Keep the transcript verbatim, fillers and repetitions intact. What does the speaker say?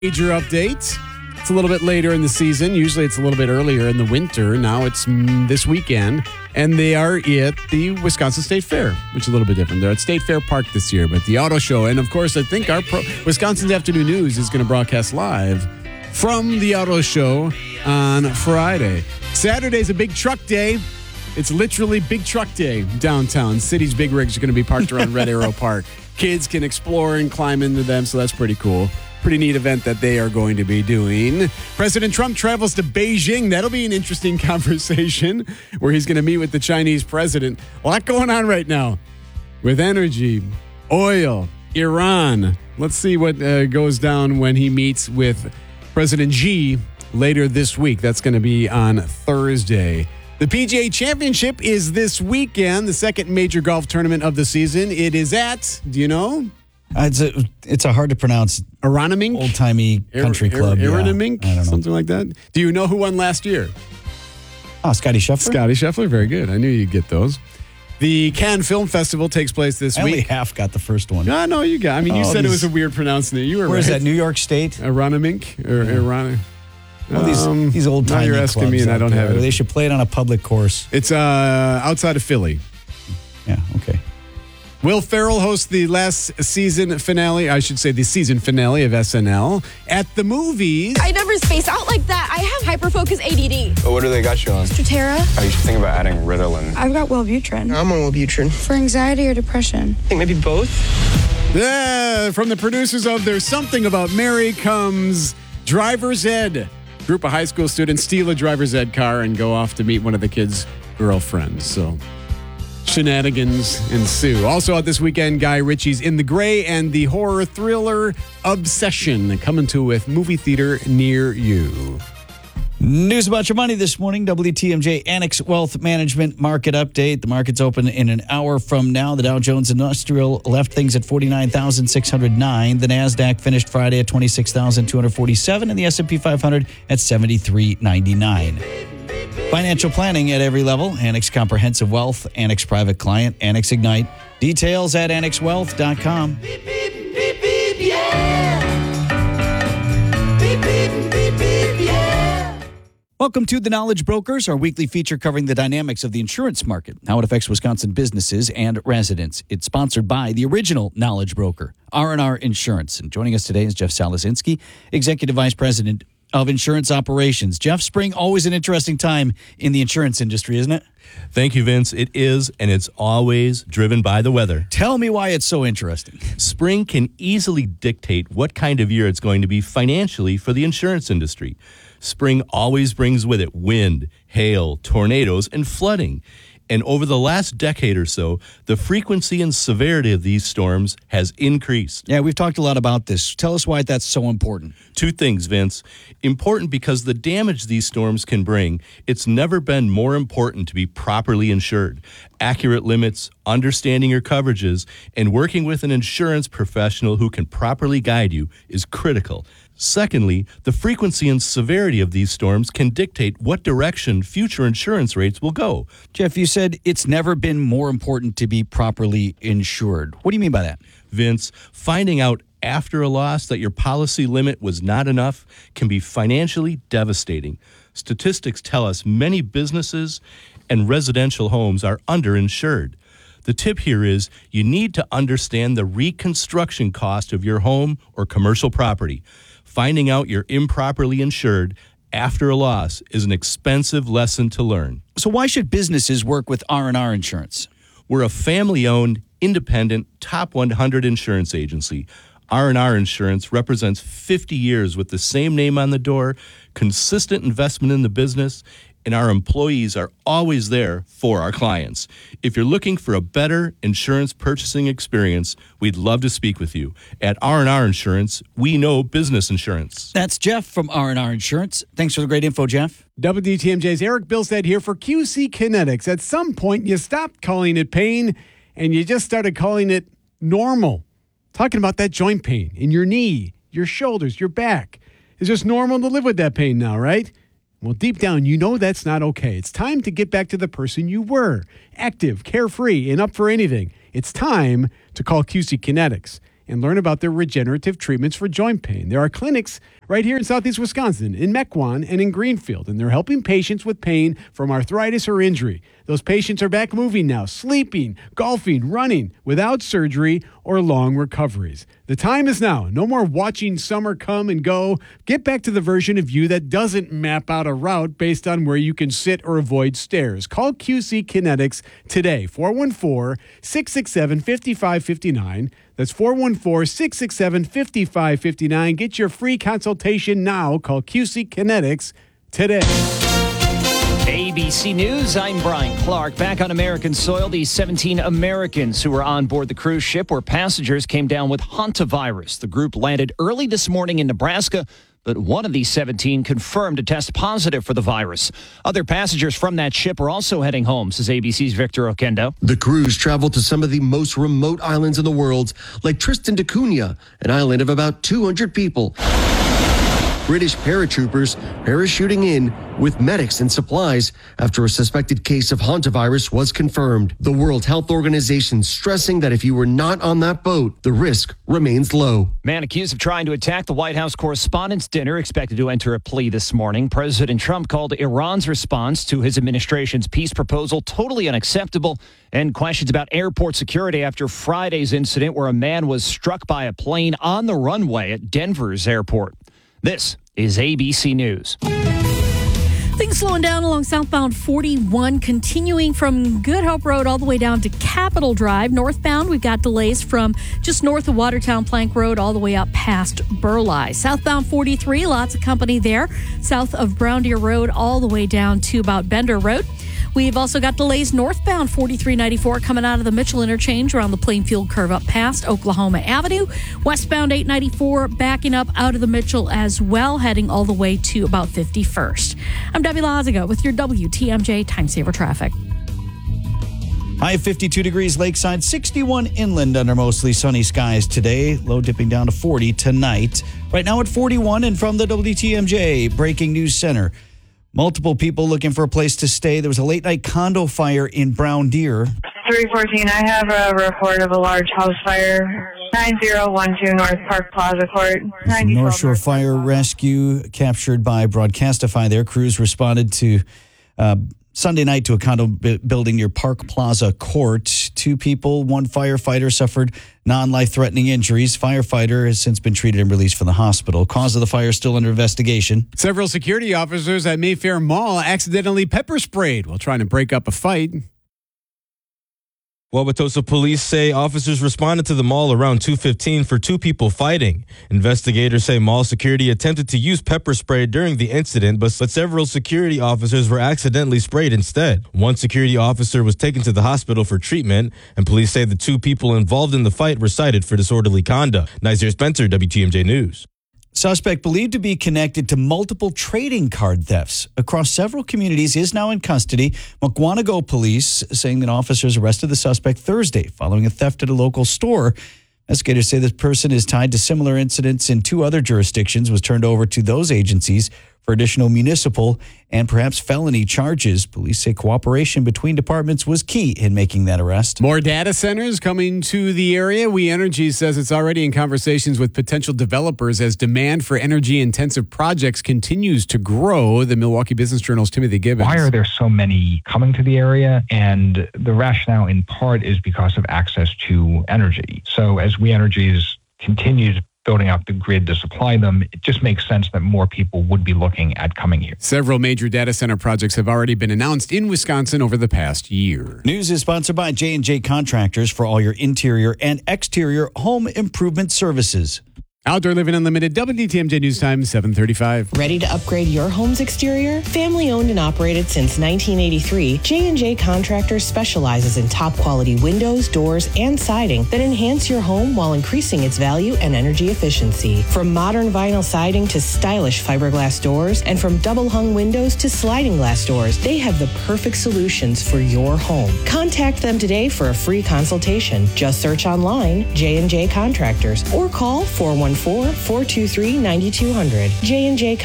Major update. It's a little bit later in the season. Usually it's a little bit earlier in the winter. Now it's mm, this weekend. And they are at the Wisconsin State Fair, which is a little bit different. They're at State Fair Park this year, but the auto show. And, of course, I think our pro- Wisconsin's Afternoon News is going to broadcast live from the auto show on Friday. Saturday's a big truck day. It's literally big truck day downtown. City's big rigs are going to be parked around Red Arrow Park. Kids can explore and climb into them, so that's pretty cool. Pretty neat event that they are going to be doing. President Trump travels to Beijing. That'll be an interesting conversation where he's going to meet with the Chinese president. A lot going on right now with energy, oil, Iran. Let's see what uh, goes down when he meets with President Xi later this week. That's going to be on Thursday. The P G A Championship is this weekend, the second major golf tournament of the season. It is at, do you know? Uh, it's a it's a hard to pronounce. Aronimink? Old-timey country Ar- club. Ar- yeah. Aronimink? I don't know. Something like that. Do you know who won last year? Oh, Scotty Scheffler? Scotty Scheffler. Very good. I knew you'd get those. The Cannes Film Festival takes place this I week. only half got the first one. No, no, you got. I mean, you Oh, said it these- was a weird pronouncement. You were Where right. is that, New York State? Aronimink? Or Yeah. Iran? Well, these, Um, these old now timey you're clubs asking me and I out don't there. have it. They should play it on a public course. It's uh, outside of Philly. Yeah, okay. Will Ferrell hosts the last season finale, I should say the season finale of S N L at the movies. I never space out like that. I have hyperfocus A D D. Oh, what do they got you on? Stratera. Oh, you should think about adding Ritalin. I've got Wellbutrin. I'm on Wellbutrin. For anxiety or depression. I think maybe both. Yeah, from the producers of There's Something About Mary comes Driver's Ed. Group of high school students steal a driver's ed car and go off to meet one of the kids' girlfriends. So shenanigans ensue. Also out this weekend, Guy Ritchie's In the Gray and the horror thriller Obsession coming to a movie theater near you. News about your money this morning. W T M J Annex Wealth Management Market Update. The market's open in an hour from now. The Dow Jones Industrial left things at forty-nine thousand six hundred nine. The NASDAQ finished Friday at twenty-six thousand two hundred forty-seven and the S and P five hundred at seventy-three ninety-nine. Financial planning at every level. Annex Comprehensive Wealth, Annex Private Client, Annex Ignite. Details at annex wealth dot com. Welcome to The Knowledge Brokers, our weekly feature covering the dynamics of the insurance market, how it affects Wisconsin businesses and residents. It's sponsored by the original Knowledge Broker, R and R Insurance. And joining us today is Jeff Salazinski, Executive Vice President of Insurance Operations. Jeff, spring, always an interesting time in the insurance industry, isn't it? Thank you, Vince. It is, and it's always driven by the weather. Tell me why it's so interesting. Spring can easily dictate what kind of year it's going to be financially for the insurance industry. Spring always brings with it wind, hail, tornadoes, and flooding. And over the last decade or so, the frequency and severity of these storms has increased. Yeah, we've talked a lot about this. Tell us why that's so important. Two things, Vince. Important because the damage these storms can bring, it's never been more important to be properly insured. Accurate limits, understanding your coverages, and working with an insurance professional who can properly guide you is critical. Secondly, the frequency and severity of these storms can dictate what direction future insurance rates will go. Jeff, you said it's never been more important to be properly insured. What do you mean by that? Vince, finding out after a loss that your policy limit was not enough can be financially devastating. Statistics tell us many businesses and residential homes are underinsured. The tip here is you need to understand the reconstruction cost of your home or commercial property. Finding out you're improperly insured after a loss is an expensive lesson to learn. So why should businesses work with R and R Insurance? We're a family-owned, independent, top one hundred insurance agency. R and R Insurance represents fifty years with the same name on the door, consistent investment in the business, and our employees are always there for our clients. If you're looking for a better insurance purchasing experience, we'd love to speak with you. At R and R Insurance, we know business insurance. That's Jeff from R and R Insurance. Thanks for the great info, Jeff. W T M J's Eric Bilstead here for Q C Kinetics. At some point, you stopped calling it pain and you just started calling it normal. Talking about that joint pain in your knee, your shoulders, your back. It's just normal to live with that pain now, right? Well, deep down, you know that's not okay. It's time to get back to the person you were, active, carefree, and up for anything. It's time to call Q C Kinetics. and learn about their regenerative treatments for joint pain. There are clinics right here in Southeast Wisconsin, in Mequon and in Greenfield, and they're helping patients with pain from arthritis or injury. Those patients are back moving now, sleeping, golfing, running, without surgery or long recoveries. The time is now. No more watching summer come and go. Get back to the version of you that doesn't map out a route based on where you can sit or avoid stairs. Call Q C Kinetics today, four one four, six six seven, five five five nine. That's four one four, six six seven, five five five nine. Get your free consultation now. Call Q C Kinetics today. A B C News, I'm Brian Clark. Back on American soil, these seventeen Americans who were on board the cruise ship where passengers came down with hantavirus. The group landed early this morning in Nebraska, but one of these seventeen confirmed to test positive for the virus. Other passengers from that ship are also heading home, says A B C's Victor Oquendo. The cruise traveled to some of the most remote islands in the world, like Tristan da Cunha, an island of about two hundred people. British paratroopers parachuting in with medics and supplies after a suspected case of hantavirus was confirmed. The World Health Organization stressing that if you were not on that boat, the risk remains low. Man accused of trying to attack the White House Correspondents' Dinner expected to enter a plea this morning. President Trump called Iran's response to his administration's peace proposal totally unacceptable, and questions about airport security after Friday's incident where a man was struck by a plane on the runway at Denver's airport. This is A B C News. Things slowing down along southbound forty-one, continuing from Good Hope Road all the way down to Capitol Drive. Northbound, we've got delays from just north of Watertown Plank Road all the way up past Burleigh. Southbound forty-three, lots of company there. South of Brown Deer Road all the way down to about Bender Road. We've also got delays northbound forty-three ninety-four coming out of the Mitchell interchange around the Plainfield curve up past Oklahoma Avenue. Westbound eight ninety-four backing up out of the Mitchell as well, heading all the way to about fifty-first. I'm Debbie Lazigo with your W T M J Time Saver Traffic. High of fifty-two degrees lakeside, sixty-one inland under mostly sunny skies today. Low dipping down to forty tonight. Right now at forty-one, and from the W T M J Breaking News Center. Multiple people looking for a place to stay. There was a late-night condo fire in Brown Deer. three fourteen, I have a report of a large house fire. nine zero one two North Park Plaza Court. North Shore Fire Rescue captured by Broadcastify there. Crews responded to uh, Sunday night to a condo b- building near Park Plaza Court. Two people, one firefighter suffered non-life-threatening injuries. Firefighter has since been treated and released from the hospital. Cause of the fire still under investigation. Several security officers at Mayfair Mall accidentally pepper sprayed while trying to break up a fight. Wauwatosa police say officers responded to the mall around two fifteen for two people fighting. Investigators say mall security attempted to use pepper spray during the incident, but, but several security officers were accidentally sprayed instead. One security officer was taken to the hospital for treatment, and police say the two people involved in the fight were cited for disorderly conduct. Nazir Spencer, W T M J News. Suspect believed to be connected to multiple trading card thefts across several communities is now in custody. Mukwonago police saying that officers arrested the suspect Thursday following a theft at a local store. Investigators say this person is tied to similar incidents in two other jurisdictions, was turned over to those agencies for additional municipal and perhaps felony charges. Police say cooperation between departments was key in making that arrest. More data centers coming to the area. We Energy says it's already in conversations with potential developers as demand for energy-intensive projects continues to grow. The Milwaukee Business Journal's Timothy Gibbons. Why are there so many coming to the area? And the rationale in part is because of access to energy. So as We Energies continues building out the grid to supply them, it just makes sense that more people would be looking at coming here. Several major data center projects have already been announced in Wisconsin over the past year. News is sponsored by J and J Contractors for all your interior and exterior home improvement services. Outdoor Living Unlimited, W T M J News Time, seven thirty-five. Ready to upgrade your home's exterior? Family owned and operated since nineteen eighty-three, J and J Contractors specializes in top quality windows, doors, and siding that enhance your home while increasing its value and energy efficiency. From modern vinyl siding to stylish fiberglass doors, and from double hung windows to sliding glass doors, they have the perfect solutions for your home. Contact them today for a free consultation. Just search online, J and J Contractors, or call four one four, four two three, nine two zero zero. J and J